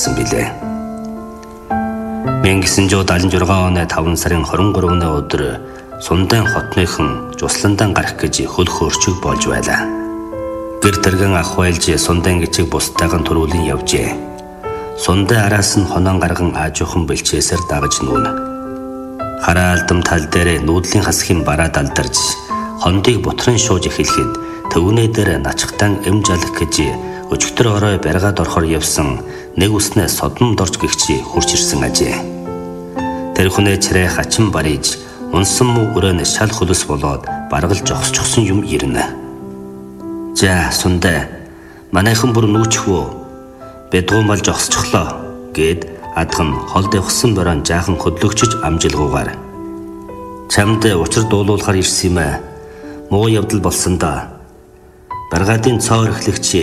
байсан билээ. 1976 оны 5 сарын 23-ны өдөр Сундан хотныхан Жусландан гарах гэж хөл хөөрчөг болж байлаа. Гэр тэргэн ах байлж Сундан гिचиг бустайхан төрүүлэн явжээ. Сундан араас нь хонон гарган аажуухан бэлчээсээр дагаж нүүн. Хараа алдам тал дээр нүүдлийн хасхийн бараа далдарж хондыг бутран шууж эхлэхэд төвнээ дээр начхтан эм жалах гэж өчигдөр орой баргаад орохоор явсан нэг үснээ содон дорж гихчи хурч ирсэн ажээ. Тэр хүнээ чирээ хачин бариж унсан муу өрөөнд шал хөлөс болоод баргалж жогсчихсон юм ирнэ. За Сундай, манайхан бүр нүүчихвөө. Бэдгуун болж жогсчихлоо гэд адгам холд явсан борон жаахан хөдлөгчөж амжилгуугаар. Чамд учир дуулуулахар ирсэн юм аа. Муу явдал болсон да. Баргаадын цоор эхлэгч